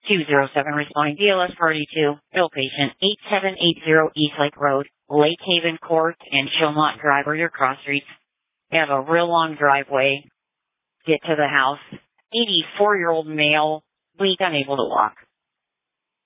207 responding BLS party to ill patient 8780 East Lake Road, Lake Haven Court, and Chilmont Drive are your cross streets. You have a real long driveway. Get to the house. 84-year-old male, weak, unable to walk.